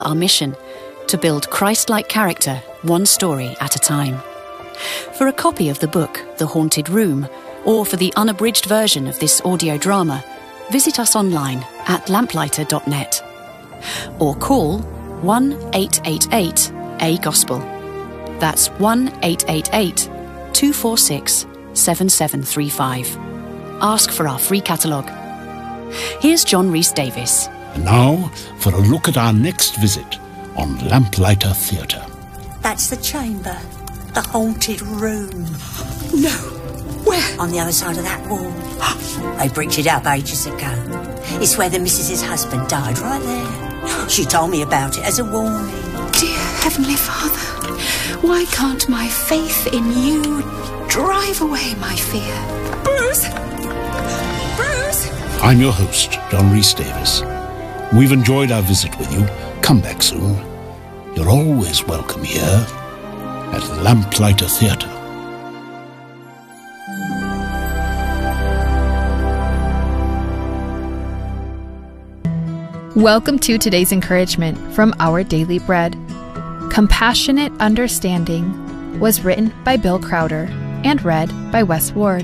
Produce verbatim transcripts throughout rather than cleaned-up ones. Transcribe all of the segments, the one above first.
Our mission, to build Christ-like character, one story at a time. For a copy of the book, The Haunted Room, or for the unabridged version of this audio drama, visit us online at lamplighter dot net. Or call one eight eight eight A Gospel. That's one eight eight eight, two four six, seven seven three five. Ask for our free catalogue. Here's John Rhys Davies. And now for a look at our next visit on Lamplighter Theatre. That's the chamber. The haunted room. No. Where? On the other side of that wall. They bricked it up ages ago. It's where the missus's husband died, right there. She told me about it as a warning. Dear Heavenly Father, why can't my faith in you drive away my fear? Bruce! Bruce! I'm your host, John Rhys Davies. We've enjoyed our visit with you. Come back soon. You're always welcome here at Lamplighter Theatre. Welcome to today's encouragement from Our Daily Bread. Compassionate Understanding was written by Bill Crowder and read by Wes Ward.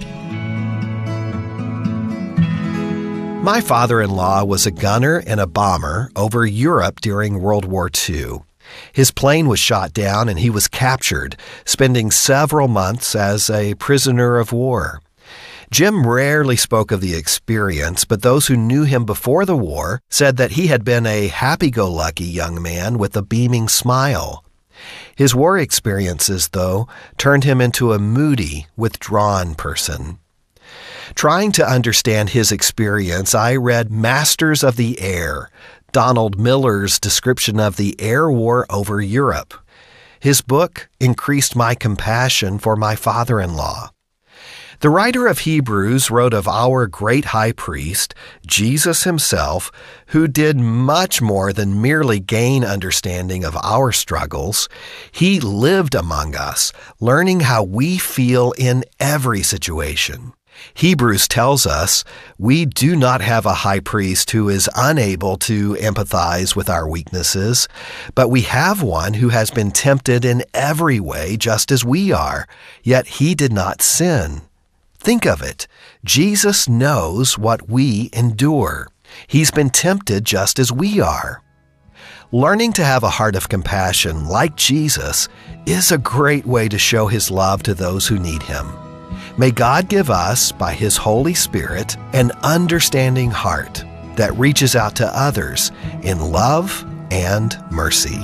My father-in-law was a gunner and a bomber over Europe during World War Two. His plane was shot down and he was captured, spending several months as a prisoner of war. Jim rarely spoke of the experience, but those who knew him before the war said that he had been a happy-go-lucky young man with a beaming smile. His war experiences, though, turned him into a moody, withdrawn person. Trying to understand his experience, I read Masters of the Air, Donald Miller's description of the air war over Europe. His book increased my compassion for my father-in-law. The writer of Hebrews wrote of our great high priest, Jesus himself, who did much more than merely gain understanding of our struggles. He lived among us, learning how we feel in every situation. Hebrews tells us we do not have a high priest who is unable to empathize with our weaknesses, but we have one who has been tempted in every way just as we are, yet he did not sin. Think of it. Jesus knows what we endure. He's been tempted just as we are. Learning to have a heart of compassion like Jesus is a great way to show his love to those who need him. May God give us, by his Holy Spirit, an understanding heart that reaches out to others in love and mercy.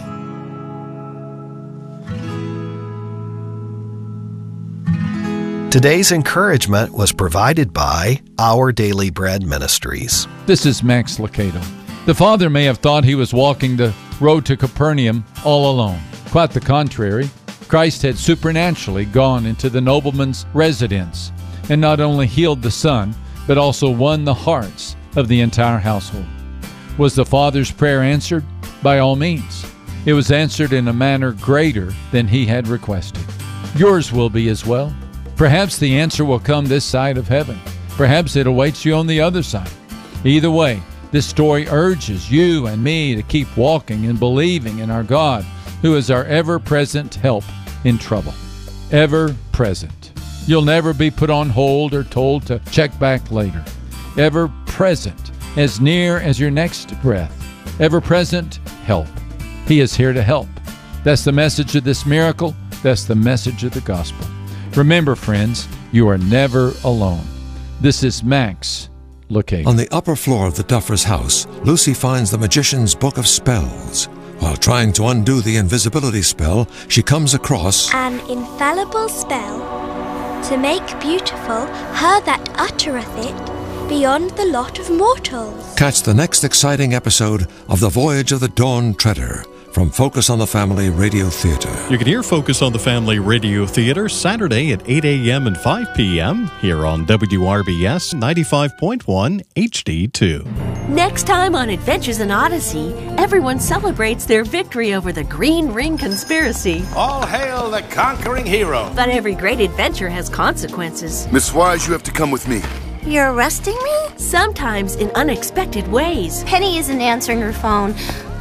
Today's encouragement was provided by Our Daily Bread Ministries. This is Max Lucado. The father may have thought he was walking the road to Capernaum all alone. Quite the contrary. Christ had supernaturally gone into the nobleman's residence and not only healed the son, but also won the hearts of the entire household. Was the father's prayer answered? By all means. It was answered in a manner greater than he had requested. Yours will be as well. Perhaps the answer will come this side of heaven. Perhaps it awaits you on the other side. Either way, this story urges you and me to keep walking and believing in our God, who is our ever-present help in trouble. Ever present. You'll never be put on hold or told to check back later. Ever present, as near as your next breath. Ever present help. He is here to help. That's the message of this miracle. That's the message of the gospel. Remember, friends, you are never alone. This is Max Lucado. On the upper floor of the Duffer's house, Lucy finds the magician's book of spells. While trying to undo the invisibility spell, she comes across an infallible spell to make beautiful her that uttereth it beyond the lot of mortals. Catch the next exciting episode of The Voyage of the Dawn Treader from Focus on the Family Radio Theatre. You can hear Focus on the Family Radio Theatre Saturday at eight a.m. and five p.m. here on W R B S ninety-five point one H D two. Next time on Adventures in Odyssey, everyone celebrates their victory over the Green Ring Conspiracy. All hail the conquering hero. But every great adventure has consequences. Miss Wise, you have to come with me. You're arresting me? Sometimes in unexpected ways. Penny isn't answering her phone.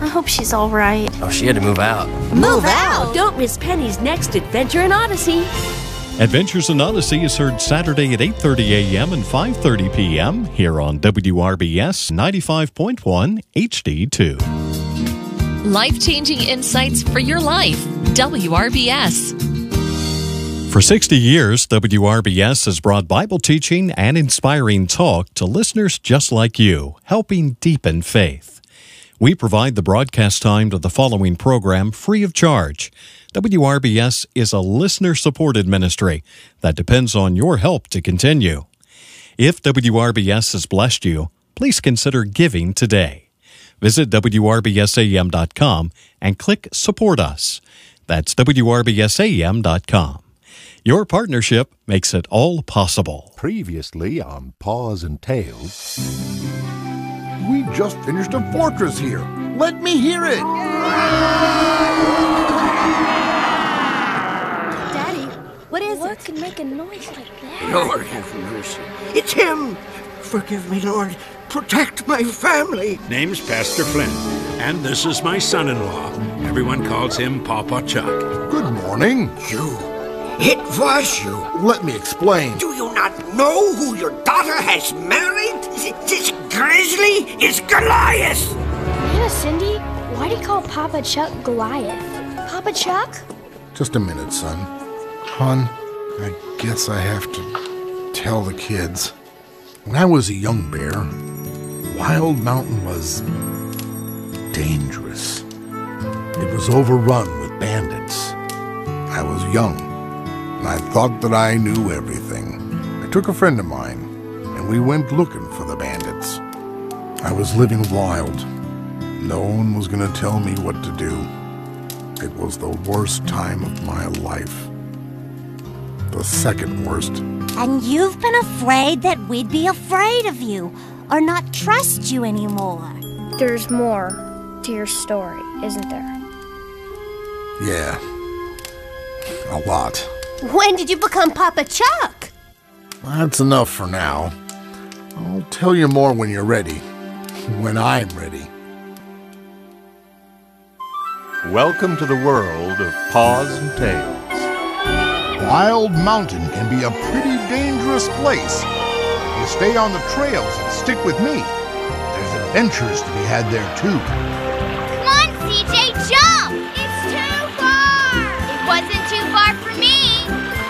I hope she's all right. Oh, she had to move out. Move out! Don't miss Penny's next adventure in Odyssey. Adventures in Odyssey is heard Saturday at eight thirty a.m. and five thirty p.m. here on W R B S ninety-five point one H D two. Life-changing insights for your life. W R B S. For sixty years, W R B S has brought Bible teaching and inspiring talk to listeners just like you, helping deepen faith. We provide the broadcast time to the following program free of charge. W R B S is a listener-supported ministry that depends on your help to continue. If W R B S has blessed you, please consider giving today. Visit W R B S A M dot com and click Support Us. That's W R B S A M dot com. Your partnership makes it all possible. Previously on Paws and Tales. We just finished a fortress here. Let me hear it. Daddy, what is what it? What can make a noise like that? Lord have mercy. It's him. Forgive me, Lord. Protect my family. Name's Pastor Flynn, and this is my son-in-law. Everyone calls him Papa Chuck. Good morning. You. It was you. Let me explain. Do you not know who your daughter has married? This grizzly is Goliath. Nana Cindy, why do you call Papa Chuck Goliath? Papa Chuck? Just a minute, son. Hon, I guess I have to tell the kids. When I was a young bear, Wild Mountain was dangerous. It was overrun with bandits. I was young, and I thought that I knew everything. I took a friend of mine, and we went looking for the bandits. I was living wild. No one was going to tell me what to do. It was the worst time of my life. The second worst. And you've been afraid that we'd be afraid of you, or not trust you anymore. There's more to your story, isn't there? Yeah. A lot. When did you become Papa Chuck? That's enough for now. I'll tell you more when you're ready. When I'm ready. Welcome to the world of Paws and Tales. Wild Mountain can be a pretty dangerous place. If you stay on the trails and stick with me, there's adventures to be had there too. Come on, C J, jump! It's too far! It wasn't too far for me!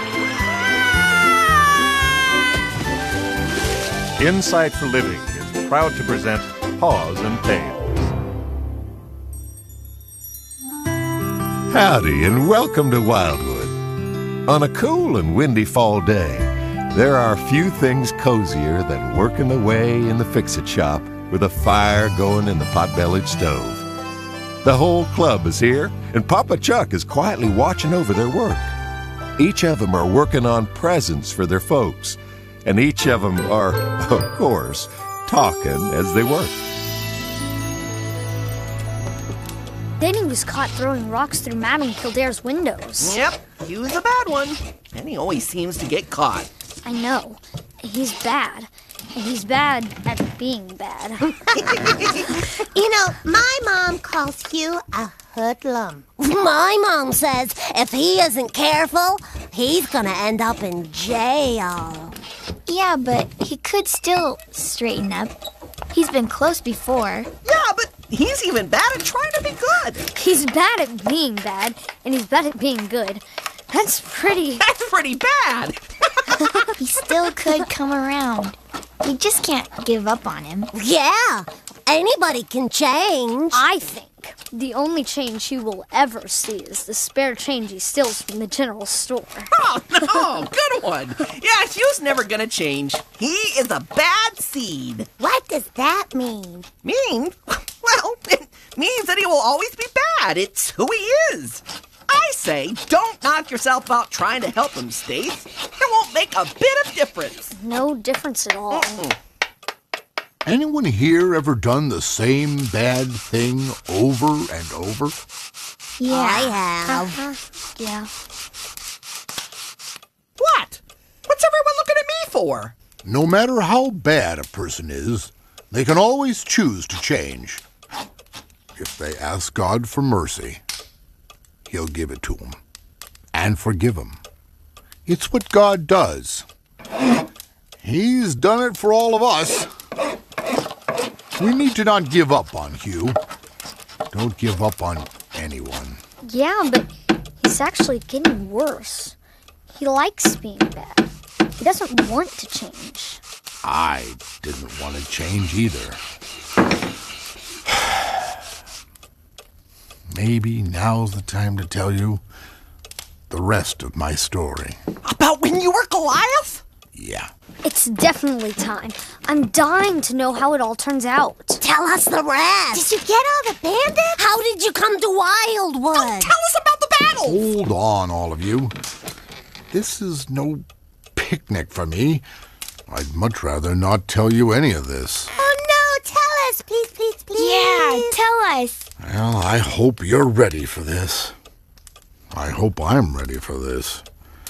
Insight for Living is proud to present Paws and Tales. Howdy and welcome to Wildwood. On a cool and windy fall day, there are few things cozier than working away in the fix-it shop with a fire going in the pot-bellied stove. The whole club is here, and Papa Chuck is quietly watching over their work. Each of them are working on presents for their folks, and each of them are, of course, talking as they work. Then he was caught throwing rocks through Madame Kildare's windows. Yep, he was a bad one. And he always seems to get caught. I know. He's bad. And he's bad at being bad. You know, my mom calls Hugh a hoodlum. My mom says if he isn't careful, he's gonna end up in jail. Yeah, but he could still straighten up. He's been close before. Yeah, but he's even bad at trying to be good. He's bad at being bad, and he's bad at being good. That's pretty... That's pretty bad. He still could come around. We just can't give up on him. Yeah, anybody can change. I think the only change he will ever see is the spare change he steals from the general store. Oh, no, good one. Yeah, Hugh's never gonna change. He is a bad seed. What does that mean? Mean? Well, it means that he will always be bad. It's who he is. I say, don't knock yourself out trying to help him, Stace. It won't make a bit of difference. No difference at all. Mm-mm. Anyone here ever done the same bad thing over and over? Yeah. I have. Uh-huh. Yeah. What? What's everyone looking at me for? No matter how bad a person is, they can always choose to change. if they ask God for mercy, He'll give it to them and forgive them. It's what God does. He's done it for all of us. We need to not give up on Hugh. Don't give up on anyone. Yeah, but he's actually getting worse. He likes being bad. He doesn't want to change. I didn't want to change either. Maybe now's the time to tell you the rest of my story. About when you were Goliath? Yeah. It's definitely time. I'm dying to know how it all turns out. Tell us the rest. Did you get all the bandits? How did you come to Wildwood? Oh, tell us about the battle. Hold on, all of you. This is no picnic for me. I'd much rather not tell you any of this. Oh, no, tell us, please, please, please. Yeah, tell us. Well, I hope you're ready for this. I hope I'm ready for this.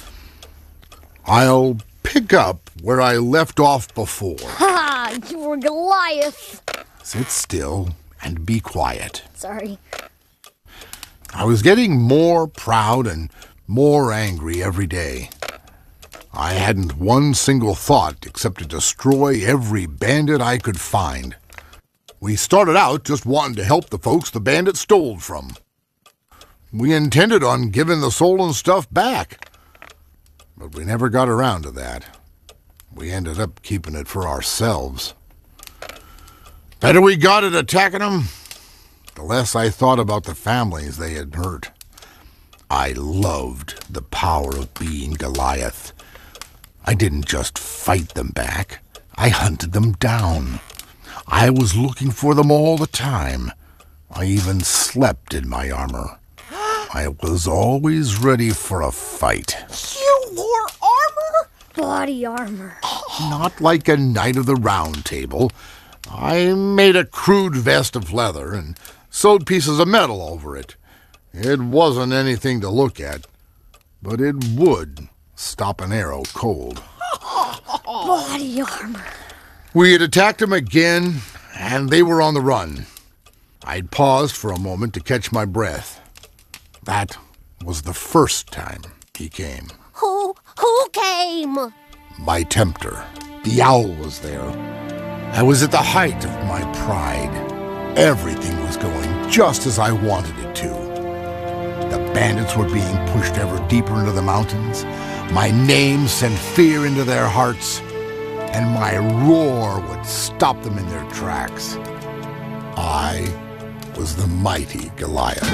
I'll pick up where I left off before. Ha! You were Goliath. Sit still and be quiet. Sorry. I was getting more proud and more angry every day. I hadn't one single thought except to destroy every bandit I could find. We started out just wanting to help the folks the bandits stole from. We intended on giving the stolen stuff back, but we never got around to that. We ended up keeping it for ourselves. Better we got at attacking them, the less I thought about the families they had hurt. I loved the power of being Goliath. I didn't just fight them back. I hunted them down. I was looking for them all the time. I even slept in my armor. I was always ready for a fight. You wore armor? Body armor. Not like a Knight of the Round Table. I made a crude vest of leather and sewed pieces of metal over it. It wasn't anything to look at, but it would stop an arrow cold. Body armor. We had attacked them again, and they were on the run. I'd paused for a moment to catch my breath. That was the first time he came. Who, who came? My tempter. The owl was there. I was at the height of my pride. Everything was going just as I wanted it to. The bandits were being pushed ever deeper into the mountains. My name sent fear into their hearts, and my roar would stop them in their tracks. I was the mighty Goliath.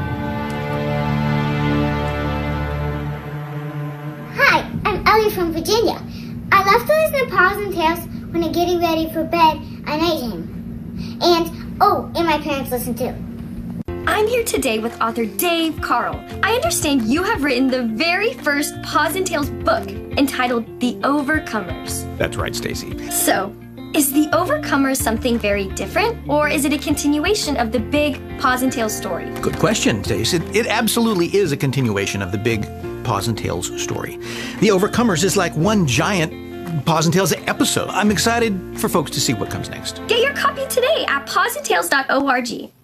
Hi, I'm Ellie from Virginia. I love to listen to Paws and Tales when I'm getting ready for bed at night time. And, oh, and my parents listen too. I'm here today with author Dave Carl. I understand you have written the very first Paws and Tales book entitled The Overcomers. That's right, Stacy. So, is The Overcomers something very different, or is it a continuation of the big Paws and Tales story? Good question, Stace. It, it absolutely is a continuation of the big Paws and Tales story. The Overcomers is like one giant Paws and Tales episode. I'm excited for folks to see what comes next. Get your copy today at paws and tales dot org.